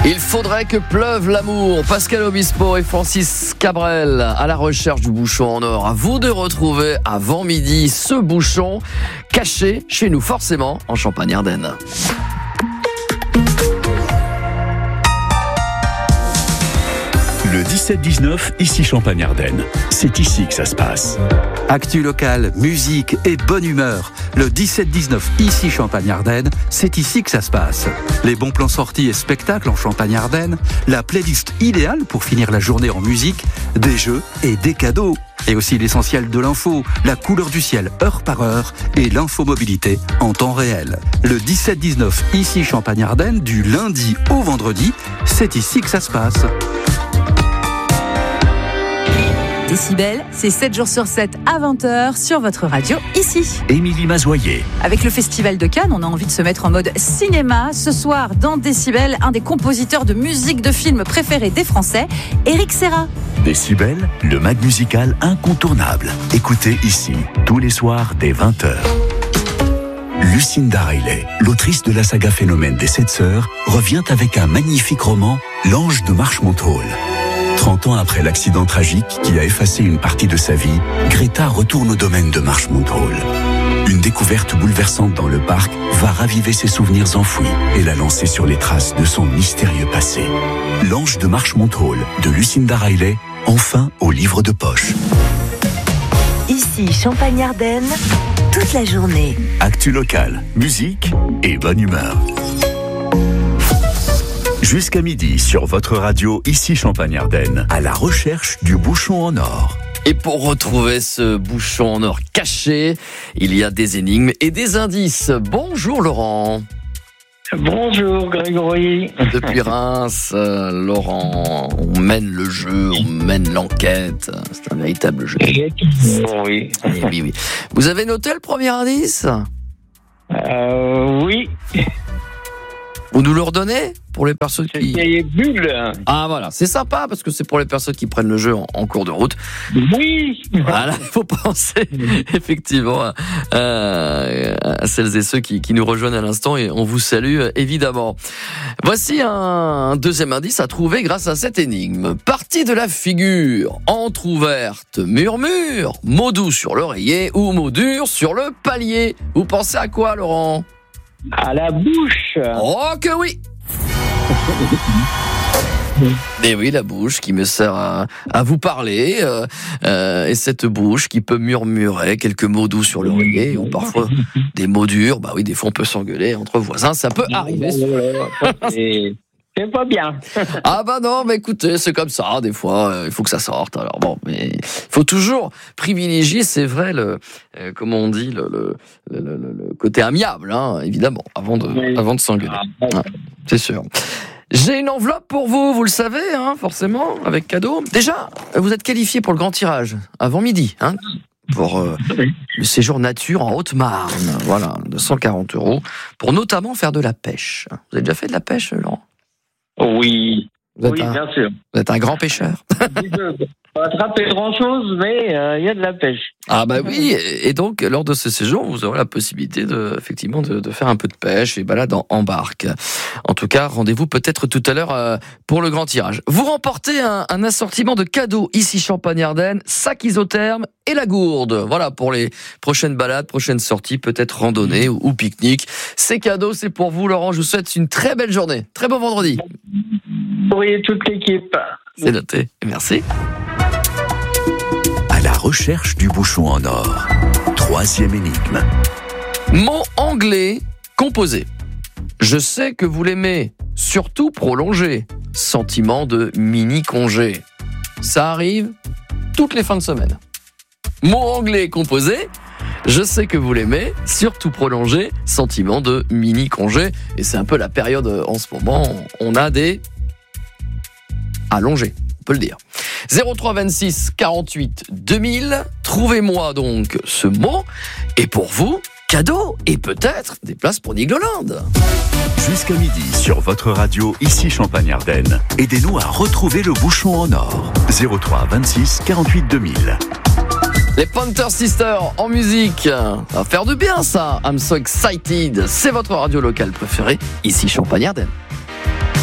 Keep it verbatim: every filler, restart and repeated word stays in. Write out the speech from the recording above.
Il faudrait que pleuve l'amour. Pascal Obispo et Francis Cabrel à la recherche du bouchon en or. À vous de retrouver avant midi ce bouchon caché chez nous, forcément en Champagne-Ardenne. Le dix-sept dix-neuf, ici Champagne-Ardenne. C'est ici que ça se passe. Actu locale, musique et bonne humeur. Le dix-sept dix-neuf, ici Champagne-Ardenne, c'est ici que ça se passe. Les bons plans sortis et spectacles en Champagne-Ardenne, la playlist idéale pour finir la journée en musique, des jeux et des cadeaux. Et aussi l'essentiel de l'info, la couleur du ciel heure par heure et l'infomobilité en temps réel. Le dix-sept dix-neuf, ici Champagne-Ardenne, du lundi au vendredi, c'est ici que ça se passe. Décibel, c'est sept jours sur sept à vingt heures sur votre radio, ici. Émilie Mazoyer. Avec le Festival de Cannes, on a envie de se mettre en mode cinéma. Ce soir, dans Décibel, un des compositeurs de musique de film préférés des Français, Éric Serra. Décibel, le mag musical incontournable. Écoutez ici, tous les soirs dès vingt heures. Lucinda Riley, l'autrice de la saga Phénomène des Sept Sœurs, revient avec un magnifique roman, L'Ange de Marchmont Hall. trente ans après l'accident tragique qui a effacé une partie de sa vie, Greta retourne au domaine de Marchmont Hall. Une découverte bouleversante dans le parc va raviver ses souvenirs enfouis et la lancer sur les traces de son mystérieux passé. L'Ange de Marchmont Hall de Lucinda Riley, enfin au livre de poche. Ici Champagne-Ardenne, toute la journée. Actu locale, musique et bonne humeur. Jusqu'à midi sur votre radio, ici Champagne-Ardenne, à la recherche du bouchon en or. Et pour retrouver ce bouchon en or caché, il y a des énigmes et des indices. Bonjour Laurent. Bonjour Grégory. Depuis Reims, euh, Laurent, on mène le jeu, on mène l'enquête. C'est un véritable jeu. Oui. Oui, oui, oui. Vous avez noté le premier indice ? Euh, oui. Vous nous le redonnez pour les personnes qui... C'est Bulle. Ah voilà, c'est sympa parce que c'est pour les personnes qui prennent le jeu en, en cours de route. Oui. Voilà, il faut penser effectivement à, à, à celles et ceux qui, qui nous rejoignent à l'instant et on vous salue évidemment. Voici un deuxième indice à trouver grâce à cette énigme. Partie de la figure, entrouverte, murmure, mot doux sur l'oreiller ou mot dur sur le palier. Vous pensez à quoi Laurent ? À la bouche. Oh que oui. Et oui, la bouche qui me sert à, à vous parler, euh, euh, et cette bouche qui peut murmurer quelques mots doux sur l'oreiller, ou parfois des mots durs. Bah oui, des fois on peut s'engueuler entre voisins, ça peut arriver. C'est, c'est pas bien. Ah bah non, mais écoutez, c'est comme ça, des fois, euh, il faut que ça sorte. Alors bon, mais il faut toujours privilégier, c'est vrai, le, euh, comment on dit, le, le, le, le, le côté amiable, hein, évidemment, avant de, Oui. avant de s'engueuler. Ah, Ah, c'est sûr. J'ai une enveloppe pour vous, vous le savez, hein, forcément, avec cadeau. Déjà, vous êtes qualifié pour le grand tirage, avant midi, hein, pour euh, le séjour nature en Haute-Marne, voilà, de cent quarante euros, pour notamment faire de la pêche. Vous avez déjà fait de la pêche, Laurent ? Oui. Vous êtes, Oui, un, bien sûr. vous êtes un grand pêcheur. Je peux pas attraper grand-chose, mais il euh, y a de la pêche. Ah bah oui, et donc lors de ce séjour, vous aurez la possibilité de, effectivement, de, de faire un peu de pêche et balade en, en barque. En tout cas, rendez-vous peut-être tout à l'heure euh, pour le grand tirage. Vous remportez un, un assortiment de cadeaux ici Champagne-Ardenne, sac isotherme et la gourde. Voilà pour les prochaines balades, prochaines sorties, peut-être randonnée ou, ou pique-nique. Ces cadeaux, c'est pour vous, Laurent. Je vous souhaite une très belle journée, très bon vendredi. Oui, toute l'équipe. C'est noté. Merci. À la recherche du bouchon en or. Troisième énigme. Mot anglais composé. Je sais que vous l'aimez, surtout prolongé. Sentiment de mini-congé. Ça arrive toutes les fins de semaine. Mot anglais composé. Je sais que vous l'aimez, surtout prolongé. Sentiment de mini-congé. Et c'est un peu la période en ce moment. On a des allongés, on peut le dire. zéro trois vingt-six quarante-huit deux mille. Trouvez-moi donc ce mot. Et pour vous, cadeau et peut-être des places pour Nigloland. Jusqu'à midi sur votre radio, ici Champagne-Ardenne. Aidez-nous à retrouver le bouchon en or. zéro trois vingt-six quarante-huit deux mille. Les Pointer Sisters en musique. Ça va faire du bien ça. I'm so excited. C'est votre radio locale préférée, ici Champagne-Ardenne.